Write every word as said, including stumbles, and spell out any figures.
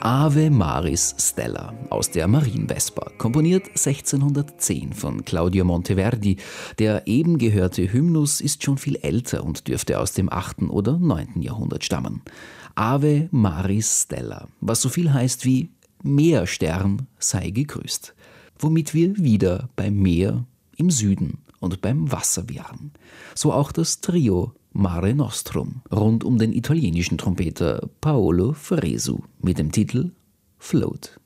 Ave Maris Stella aus der Marienvesper, komponiert sechzehnhundertzehn von Claudio Monteverdi. Der eben gehörte Hymnus ist schon viel älter und dürfte aus dem achten oder neunten Jahrhundert stammen. Ave Maris Stella, was so viel heißt wie Meerstern sei gegrüßt, womit wir wieder beim Meer im Süden und beim Wasser wären. So auch das Trio Mare Nostrum rund um den italienischen Trompeter Paolo Fresu mit dem Titel Float.